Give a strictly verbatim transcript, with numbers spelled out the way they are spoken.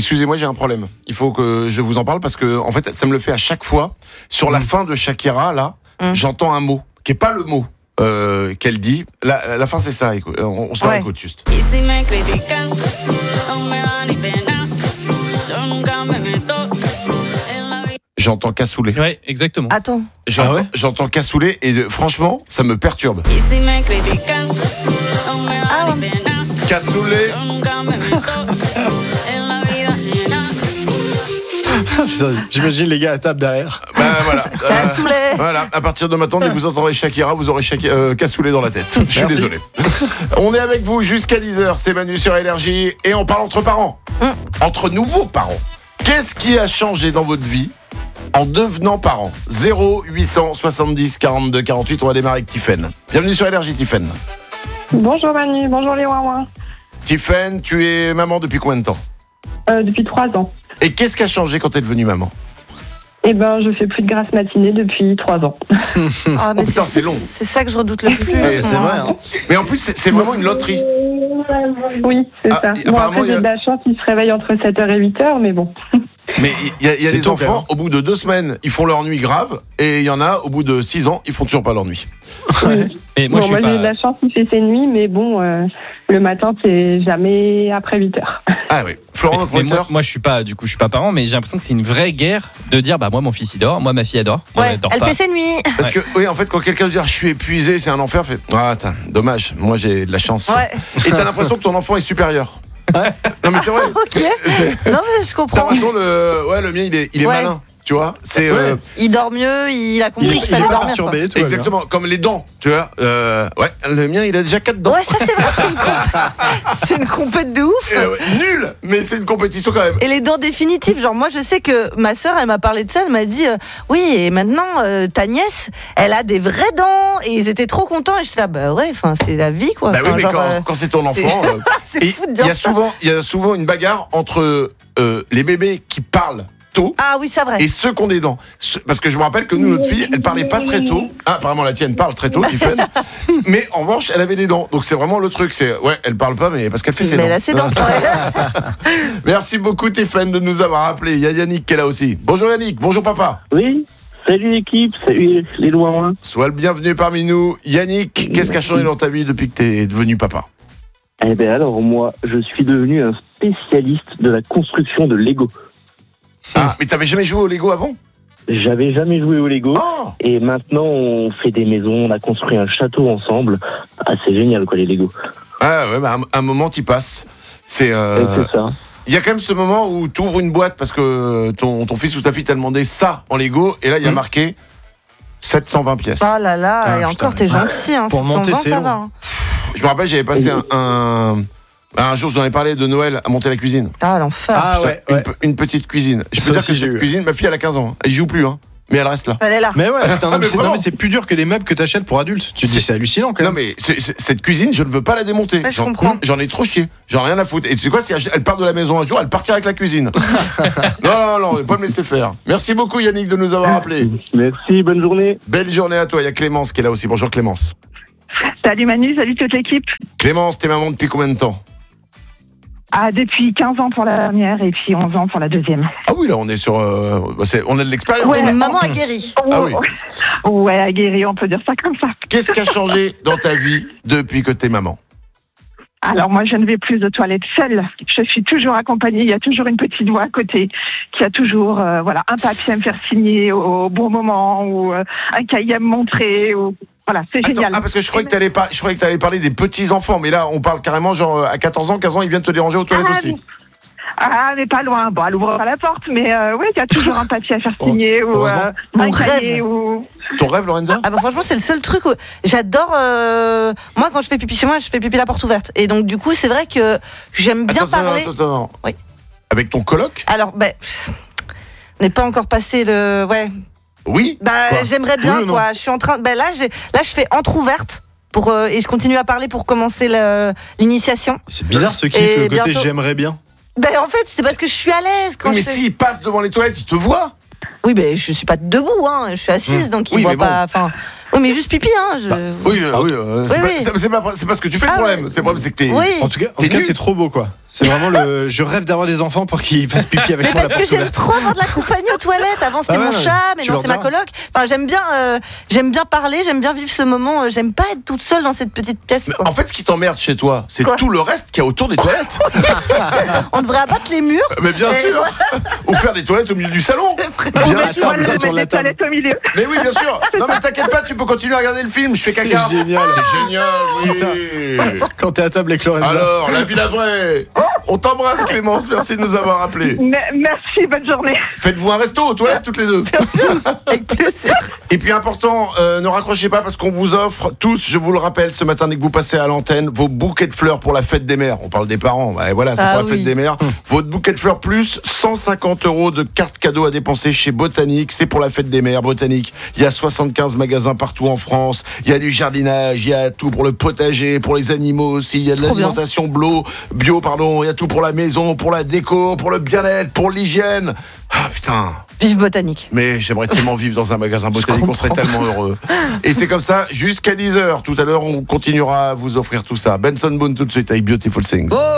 excusez-moi, j'ai un problème. Il faut que je vous en parle parce que, en fait, ça me le fait à chaque fois. Sur la fin de Shakira, là, mmh. j'entends un mot, qui est pas le mot euh, qu'elle dit. La, la fin, c'est ça. Écoute, on, on se ouais. écoute juste. J'entends cassoulet. Ouais, exactement. Attends. J'entends, ah ouais j'entends cassoulet et de, franchement, ça me perturbe. Ah. Cassoulet. J'imagine les gars à table derrière. Ben voilà. Cassoulet. Euh, voilà. À partir de maintenant, dès que vous entendrez Shakira, vous aurez Shaki- euh, cassoulet dans la tête. Je suis Merci. désolé. On est avec vous jusqu'à dix heures. C'est Manu sur Énergie et on parle entre parents, mmh. entre nouveaux parents. Qu'est-ce qui a changé dans votre vie en devenant parent? Zéro huit cent soixante-dix quarante-deux quarante-huit. On va démarrer avec Tiffaine. Bienvenue sur Énergie, Tiffaine. Bonjour Manu, bonjour les Wawa. Tiffaine, tu es maman depuis combien de temps? euh, Depuis trois ans. Et qu'est-ce qui a changé quand tu es devenue maman? Eh ben, je fais plus de grasse matinée depuis trois ans. Ah, mais oh putain, c'est, c'est long. C'est ça que je redoute le plus. C'est, c'est vrai. Hein. Mais en plus, c'est, c'est vraiment une loterie. Oui, c'est ah, ça. Bon, après, j'ai a... de la chance, ils se réveillent entre sept heures et huit heures, mais bon. Mais il y a, y a des tôt, enfants, au bout de deux semaines, ils font leur nuit grave, et il y en a, au bout de six ans, ils font toujours pas leur nuit. Oui. Et moi, bon, je moi suis j'ai pas... de la chance, il fait ses nuits, mais bon, euh, le matin, c'est jamais après huit heures. Ah oui. Florent, mais, mais moi, moi, je suis pas, du coup, je suis pas parent, mais j'ai l'impression que c'est une vraie guerre de dire, bah moi, mon fils il dort, moi, ma fille elle dort. Ouais, elle dort elle pas. fait ses nuits. Parce ouais. que, oui, en fait, quand quelqu'un dit, je suis épuisé, c'est un enfer, fait, ah, attends, dommage, moi j'ai de la chance. Ouais. Et t'as l'impression que ton enfant est supérieur. Ouais. Non, mais c'est vrai. Ok. C'est... Non, mais je comprends. T'as l'impression, le, ouais, le mien, il est, il est ouais. malin. Tu vois, c'est. Ouais. Euh, il dort mieux, il a compris il, qu'il fallait il dormir. Perturbé, Quoi. Exactement, comme les dents, tu vois. Euh, ouais, le mien, il a déjà quatre dents. Ouais, ça c'est vrai, c'est une, comp... c'est une compète de ouf. Euh, ouais, nul, mais c'est une compétition quand même. Et les dents définitives, genre moi je sais que ma sœur, elle m'a parlé de ça, elle m'a dit euh, oui, et maintenant euh, ta nièce, elle a des vraies dents, et ils étaient trop contents, et je suis là, bah ouais, enfin c'est la vie quoi. Bah oui, mais genre, quand, euh, quand c'est ton enfant, c'est, euh, c'est fou de dire il y a ça. souvent, il y a souvent une bagarre entre euh, les bébés qui parlent tôt. Ah oui, c'est vrai. Et ceux qui ont des dents. Parce que je me rappelle que nous, notre fille, elle parlait pas très tôt. Ah, apparemment, la tienne parle très tôt, Tiffaine. Mais en revanche, elle avait des dents. Donc c'est vraiment le truc. C'est, ouais, elle parle pas, mais parce qu'elle fait ses mais dents. Mais là, c'est dents. Merci beaucoup, Tiffaine, de nous avoir appelés. Il y a Yannick qui est là aussi. Bonjour Yannick, bonjour papa. Oui, salut l'équipe, salut les loin. Sois le bienvenu parmi nous. Yannick, qu'est-ce qui a changé dans ta vie depuis que t'es devenu papa? Eh bien alors, moi, je suis devenu un spécialiste de la construction de Lego. Ah, mais t'avais jamais joué au Lego avant? J'avais jamais joué au Lego. Oh. Et maintenant, on fait des maisons, on a construit un château ensemble. Ah, c'est génial, quoi, les Lego. Ah ouais, bah, un, un moment t'y passes. C'est... Euh... c'est ça. Il y a quand même ce moment où tu ouvres une boîte parce que ton, ton fils ou ta fille t'a demandé ça en Lego, et là, il y a marqué sept cent vingt pièces. Oh là là, Ah, et putain, encore, t'es gentil. Hein, pour monter, c'est ça long. va. Hein. Je me rappelle, j'avais passé un... un... Un jour, je vous en ai parlé de Noël à monter la cuisine. Ah, l'enfer. Ah Putain, ouais, une, ouais. une petite cuisine. Je Ça peux dire aussi, que j'ai cette eu. cuisine, ma fille, elle a quinze ans. Hein. Elle joue plus, hein. Mais elle reste là. Elle est là. Mais ouais, putain, non, Ah, mais mais c'est, vraiment. non, mais c'est plus dur que les meubles que t'achètes pour adultes. Tu te dis, c'est hallucinant quand Non, même. mais c'est, c'est, cette cuisine, je ne veux pas la démonter. Ouais, je j'en, comprends. j'en ai trop chié. J'en ai rien à foutre. Et tu sais quoi, si elle part de la maison un jour, elle partira avec la cuisine. non, non, non, on va pas me laisser faire. Merci beaucoup, Yannick, de nous avoir appelés. Merci, bonne journée. Belle journée à toi. Il y a Clémence qui est là aussi. Bonjour, Clémence. Salut Manu, salut toute l'équipe. Clémence, t'es maman depuis combien de temps? Ah, depuis quinze ans pour la première et puis onze ans pour la deuxième. Ah oui, là, on est sur. Euh, bah, c'est, on a de l'expérience. Ouais. Une maman aguerrie. Ah oui. Ouais, aguerri, on peut dire ça comme ça. Qu'est-ce qui a changé dans ta vie depuis que t'es maman? Alors moi, je ne vais plus aux toilettes seule. Je suis toujours accompagnée. Il y a toujours une petite voix à côté qui a toujours euh, voilà, un papier à me faire signer au, au bon moment ou euh, un cahier à me montrer. Ou... Voilà, c'est Attends, génial. ah, parce que je croyais que t'allais pas, je croyais que t'allais parler des petits-enfants, mais là, on parle carrément genre à quatorze ans, quinze ans, ils viennent te déranger aux toilettes ah, aussi. Mais... Ah, mais pas loin. Bon, elle ouvre pas la porte, mais euh, oui, il y a toujours un papier à faire signer ou euh, Mon un cahier rêve. ou... Ton rêve, Lorenza? Ah bah franchement c'est le seul truc où j'adore euh... moi quand je fais pipi chez moi je fais pipi la porte ouverte et donc du coup c'est vrai que j'aime bien attends, parler attends, attends, attends. Oui. Avec ton coloc? Alors ben pff, on n'est pas encore passé le ouais Oui. bah Quoi? j'aimerais bien Oui ou non? quoi je suis en train ben là j'ai là je fais entrouverte pour euh, et je continue à parler pour commencer le... l'initiation. C'est bizarre ce kiff, Et le côté bientôt- j'aimerais bien. Ben en fait c'est parce que je suis à l'aise quand Oui, mais je fais... s'il passe devant les toilettes, il te voit. Oui, mais je suis pas debout, hein. Je suis assise, Mmh. donc il Oui, voit mais bon. pas. Enfin, Oui, mais juste pipi, hein. Je... Oui, euh, oui, euh, c'est Oui, pas, oui. c'est- c'est pas, c'est pas ce que tu fais le Ah, problème. ouais. C'est le problème, c'est que t'es. Oui. En tout cas, en T'es tout cas nu. c'est trop beau, quoi. C'est vraiment le. Je rêve d'avoir des enfants pour qu'ils fassent pipi avec Mais moi la parce que porte j'aime ouverte. trop avoir de la compagnie aux toilettes. Avant c'était Ah ouais, mon ouais. chat, Tu maintenant leur c'est ma diras. coloc. Enfin, j'aime bien, euh, j'aime bien parler, j'aime bien vivre ce moment. J'aime pas être toute seule dans cette petite pièce. Mais Quoi. en fait, ce qui t'emmerde chez toi, c'est Quoi tout le reste qu'il y a autour des toilettes. On devrait abattre les murs. Mais bien Et sûr. Ou faire des toilettes au milieu du salon. Bien la sûr. table, Moi, je autour de mets la des table. toilettes au milieu. Mais oui, bien sûr. Non, mais t'inquiète pas, tu peux continuer à regarder le film. Je fais C'est caca. génial. C'est génial, oui. Quand t'es à table avec Lorenza. Alors, la vie la vraie. On t'embrasse, Clémence. Merci de nous avoir appelés. Me- Merci, bonne journée. Faites-vous un resto aux toilettes toutes les deux. Avec plaisir. Et puis important, euh, ne raccrochez pas parce qu'on vous offre tous, je vous le rappelle, ce matin dès que vous passez à l'antenne, vos bouquets de fleurs pour la fête des mères. On parle des parents, bah, et voilà, c'est Ah pour la oui. fête des mères. Votre bouquet de fleurs plus cent cinquante euros de cartes cadeaux à dépenser chez Botanique. C'est pour la fête des mères, Botanique. Il y a soixante-quinze magasins partout en France. Il y a du jardinage, il y a tout pour le potager, pour les animaux aussi. Il y a de Trop bien. l'alimentation bio, bio, pardon. Il y a tout pour la maison, pour la déco, pour le bien-être, pour l'hygiène. Ah putain. Vive Botanique. Mais j'aimerais tellement vivre dans un magasin botanique, on serait comprends. tellement heureux. Et c'est comme ça jusqu'à dix heures. Tout à l'heure, on continuera à vous offrir tout ça. Benson Boone tout de suite avec Beautiful Things.